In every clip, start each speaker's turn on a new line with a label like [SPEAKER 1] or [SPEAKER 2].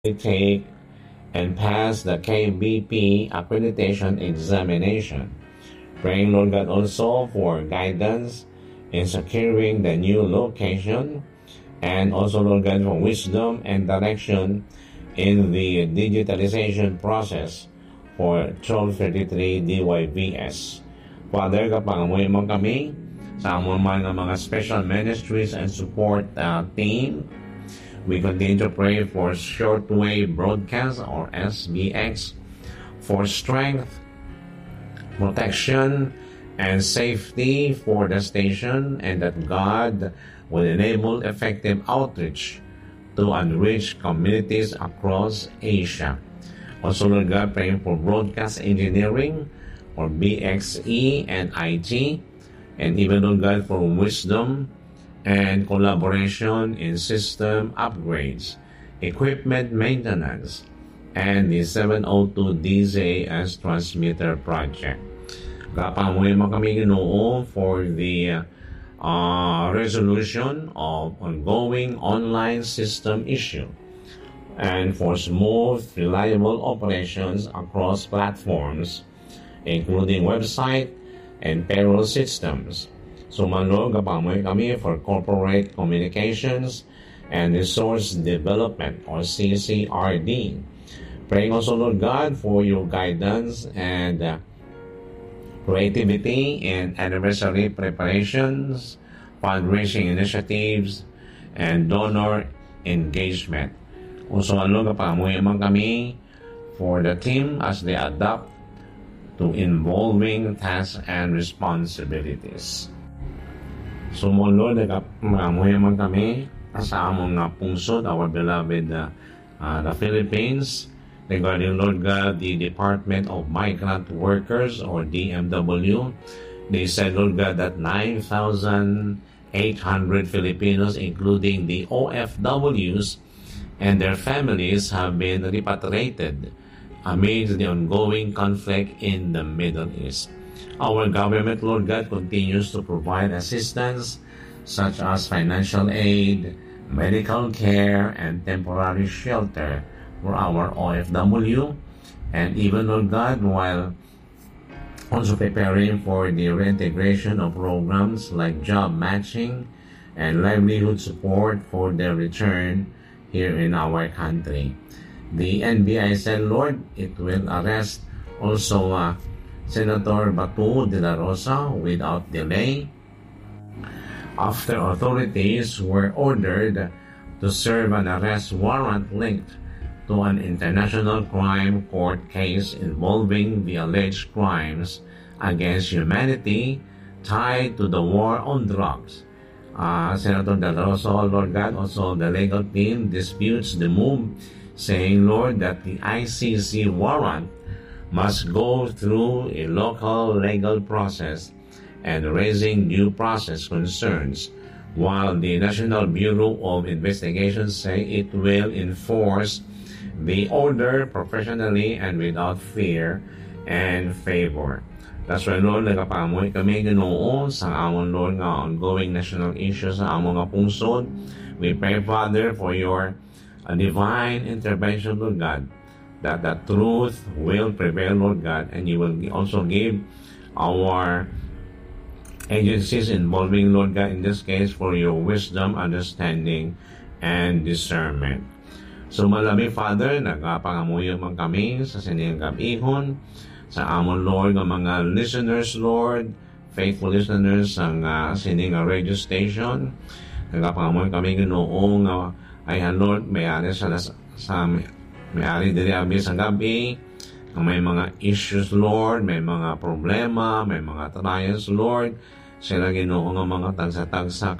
[SPEAKER 1] take and pass the KBP accreditation examination. Praying, Lord God, also for guidance in securing the new location, and also, Lord God, for wisdom and direction in the digitalization process for 1233 DYVS. Father, kapangamuhi mo kami sa among mga special ministries and support team. We continue to pray for shortwave broadcast or SBX for strength, protection, and safety for the station, and that God will enable effective outreach to unreached communities across Asia. Also, Lord God, praying for broadcast engineering or BXE and IT, and even, Lord God, for wisdom and collaboration in system upgrades, equipment maintenance, and the 702 DZAS transmitter project. Kapamuhin mo kami, Ginoo, for the resolution of ongoing online system issue and for smooth, reliable operations across platforms, including website and payroll systems. Sumanlog, kapamoy kami for corporate communications and resource development or CCRD. Praying also, Lord God, for your guidance and creativity in anniversary preparations, fundraising initiatives, and donor engagement. Sumanlog, kapamoy man kami for the team as they adapt to involving tasks and responsibilities. Sumunod, nagkamuyaman kami sa among pungsod, our beloved the Philippines, regarding, Lord God, the Department of Migrant Workers or DMW. They said, Lord God, that 9,800 Filipinos, including the OFWs and their families, have been repatriated amid the ongoing conflict in the Middle East. Our government, Lord God, continues to provide assistance such as financial aid, medical care, and temporary shelter for our OFW. And even, Lord God, while also preparing for the reintegration of programs like job matching and livelihood support for their return here in our country. The NBI said, Lord, it will arrest also Senator Bato de la Rosa without delay after authorities were ordered to serve an arrest warrant linked to an international crime court case involving the alleged crimes against humanity tied to the war on drugs. Senator de la Rosa, Lord God, also the legal team disputes the move, saying, Lord, that the ICC warrant must go through a local legal process and raising due process concerns, while the National Bureau of Investigation say it will enforce the order professionally and without fear and favor. That's why, Lord, nagapamoy kami, Ginoo, sa among, Lord, nga ongoing national issues sa among nga pungsod. We pray, Father, for your divine intervention, Lord God, that the truth will prevail, Lord God, and you will also give our agencies involving, Lord God, in this case, for your wisdom, understanding, and discernment. So, malami, Father, nagapangamuyo man kami sa sining gabihon, sa amon, Lord, ng mga listeners, Lord, faithful listeners ng sining radio station. Nagapangamuyo kami, Ginoo, nga ayan, Lord, may-ari sa may-ari diri abi sa gabi, may mga issues, Lord, may mga problema, may mga trials, Lord. Sila, Ginoo, nga mga tagsa-tagsa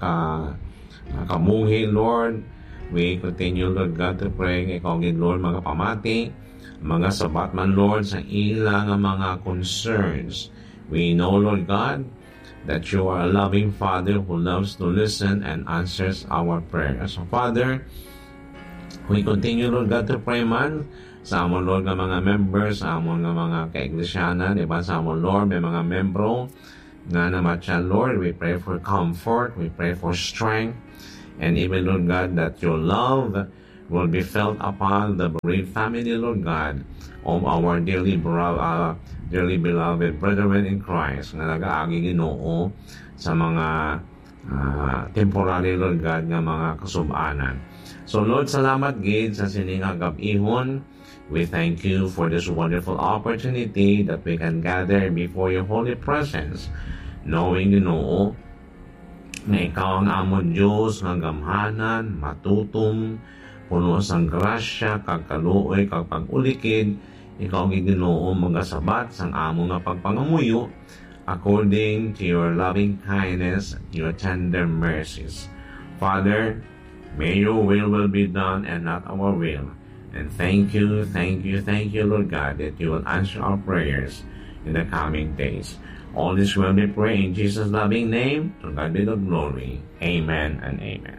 [SPEAKER 1] kamuhi, Lord. We continue, Lord God, to pray, ikaw, Lord, mga pamati, mga sabat man, Lord, sa ilang mga concerns. We know, Lord God, that you are a loving Father who loves to listen and answers our prayers. So, Father, we continue, Lord God, to pray man sa amon, Lord, ng mga members, sa amon ng mga kaiglesyana, di ba, sa amon, Lord, may mga membro nga naman siya, Lord. We pray for comfort, we pray for strength, and even, Lord God, that your love will be felt upon the bereaved family, Lord God, of our dearly beloved brethren in Christ nga nag-aagi Ginoo sa mga temporary, Lord God, nga mga kasub-anan. So Lord, salamat gid sa sininga gab-ihon. We thank you for this wonderful opportunity that we can gather before your holy presence, knowing, Ginoo, na ikaw ang amon Diyos nga gamhanan, matutom, puno sang grasya, kagkaluoy, kagpag-ulikid. Ikaw ang Ginoo magasabat sang amo nga pagpangamuyo according to your loving kindness, your tender mercies. Father, may your will be done and not our will. And thank you, Lord God, that you will answer our prayers in the coming days. All this will be prayed in Jesus' loving name. To God be the glory. Amen and amen.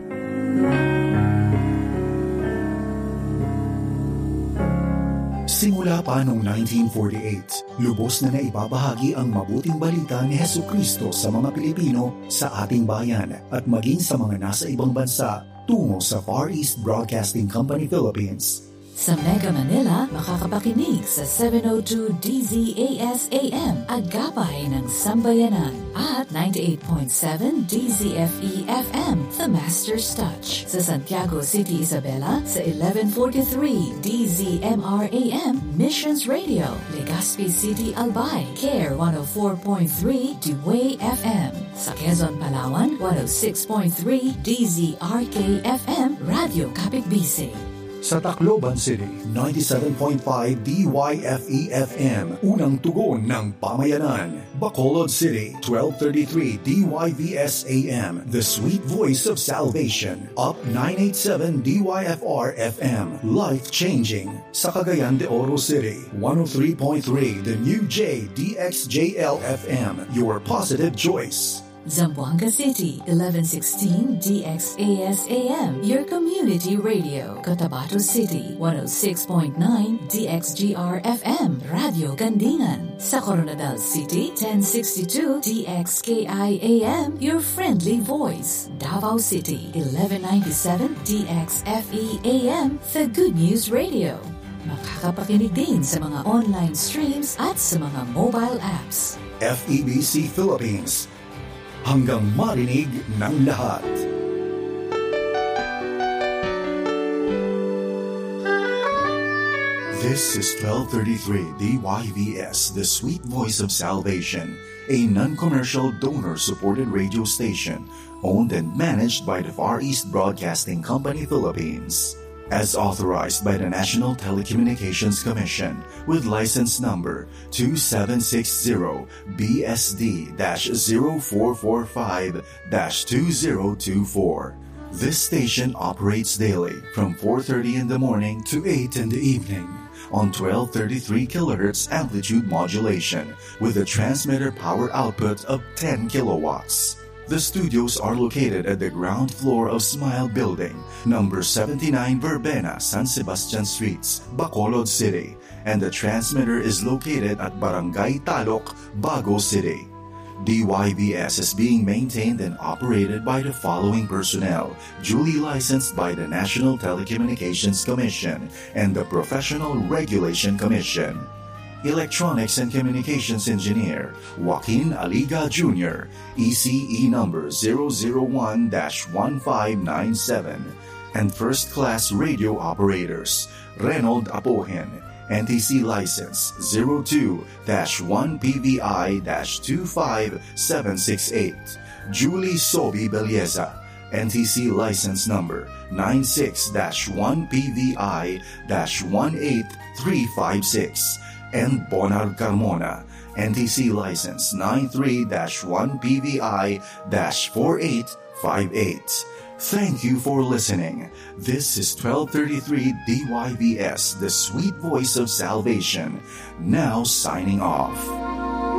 [SPEAKER 2] Simula pa noong 1948, lubos na naibabahagi ang mabuting balita ni Hesukristo sa mga Pilipino sa ating bayan at maging sa mga nasa ibang bansa tungo sa Far East Broadcasting Company Philippines.
[SPEAKER 3] Sa Mega Manila, makakapakinig sa 702 DZAS AM Agapay ng Sambayanan at 98.7 DZFE FM The Master's Touch. Sa Santiago City, Isabela, sa 1143 DZMR AM Missions Radio. Legazpi City, Albay, CARE 104.3 Dway FM. Sa Quezon, Palawan, 106.3 DZRK FM Radio Kapitbisig.
[SPEAKER 2] Sa Tacloban City, 97.5 DYFE-FM, unang tugon ng pamayanan. Bacolod City, 1233 DYVS-AM, the sweet voice of salvation. Up 987 DYFR-FM, life-changing. Sa Cagayan de Oro City, 103.3 The New J DXJL-FM, your positive choice.
[SPEAKER 3] Zamboanga City, 1116 DXAS-AM, your community radio. Cotabato City, 106.9 DXGR-FM, Radio Gandingan. Sa Coronadal City, 1062 DXKI-AM, your friendly voice. Davao City, 1197 DXFE-AM, the Good News Radio. Makakapakinig din sa mga online streams at sa mga mobile apps.
[SPEAKER 2] FEBC Philippines, hanggang marinig ng lahat. This is 1233 DYVS, the sweet voice of salvation, a non-commercial donor-supported radio station owned and managed by the Far East Broadcasting Company Philippines. As authorized by the National Telecommunications Commission with license number 2760-BSD-0445-2024. This station operates daily from 4:30 in the morning to 8 in the evening on 1233 kHz amplitude modulation with a transmitter power output of 10 kilowatts. The studios are located at the ground floor of Smile Building, number 79 Verbena, San Sebastian Streets, Bacolod City, and the transmitter is located at Barangay Talok, Bago City. DYVS is being maintained and operated by the following personnel, duly licensed by the National Telecommunications Commission and the Professional Regulation Commission. Electronics and Communications Engineer, Joaquin Aliga Jr., ECE number 001-1597, and First Class Radio Operators, Reynold Apohen, NTC License 02-1PVI-25768, Julie Sobi Belleza, NTC License Number 96-1PVI-18356, and Bonard Carmona, NTC License 93-1PVI-4858. Thank you for listening. This is 1233 DYVS, the sweet voice of salvation, now signing off.